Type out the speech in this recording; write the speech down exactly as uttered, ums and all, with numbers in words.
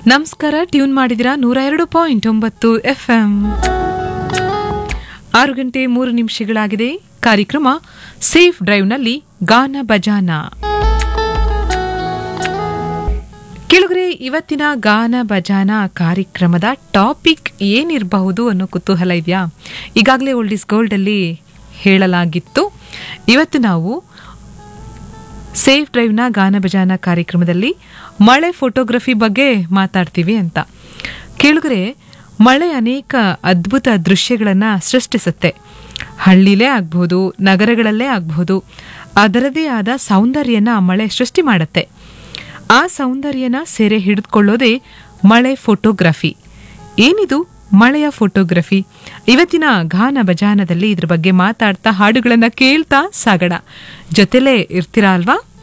ನಮಸ್ಕಾರ, ಟ್ಯೂನ್ ಮಾಡಿದಿರಾ ನೂರ ಎರಡು ಪಾಯಿಂಟ್ ಒಂಬತ್ತು ಎಫ್ ಎಂ. ಆರು ಗಂಟೆ ಮೂರು ನಿಮಿಷಗಳಾಗಿದೆ. ಕಾರ್ಯಕ್ರಮ ಸೇಫ್ ಡ್ರೈವ್ನಲ್ಲಿ ಗಾನ ಬಜಾನ. ಕೆಳಗರೆ ಇವತ್ತಿನ ಗಾನ ಬಜಾನ ಕಾರ್ಯಕ್ರಮದ ಟಾಪಿಕ್ ಏನಿರಬಹುದು ಅನ್ನೋ ಕುತೂಹಲ ಇದೆಯಾ? ಈಗಾಗಲೇ ಓಲ್ಡ್ ಇಸ್ ಗೋಲ್ಡ್ ಅಲ್ಲಿ ಹೇಳಲಾಗಿತ್ತು. ಇವತ್ತು ನಾವು ಸೇಫ್ ಡ್ರೈವ್ನ ಗಾನ ಬಜಾನ ಕಾರ್ಯಕ್ರಮದಲ್ಲಿ ಮಳೆ ಫೋಟೋಗ್ರಫಿ ಬಗ್ಗೆ ಮಾತಾಡ್ತೀವಿ ಅಂತ. ಕೇಳಿದ್ರೆ ಮಳೆ ಅನೇಕ ಅದ್ಭುತ ದೃಶ್ಯಗಳನ್ನು ಸೃಷ್ಟಿಸುತ್ತೆ. ಹಳ್ಳಿಲೇ ಆಗ್ಬಹುದು, ನಗರಗಳಲ್ಲೇ ಆಗ್ಬಹುದು, ಅದರದೇ ಆದ ಸೌಂದರ್ಯನ ಮಳೆ ಸೃಷ್ಟಿ ಮಾಡುತ್ತೆ. ಆ ಸೌಂದರ್ಯನ ಸೆರೆ ಹಿಡಿದುಕೊಳ್ಳೋದೇ ಮಳೆ ಫೋಟೋಗ್ರಫಿ. ಏನಿದು ಮಳೆಯ ಫೋಟೋಗ್ರಫಿ? ಇವತ್ತಿನ ಗಾನ ಬಜಾನದಲ್ಲಿ ಇದ್ರ ಬಗ್ಗೆ ಮಾತಾಡ್ತಾ ಹಾಡುಗಳನ್ನ ಕೇಳ್ತಾ ಸಾಗಣ. ಜೊತೆಲೇ ಇರ್ತೀರಾ ಅಲ್ವಾ?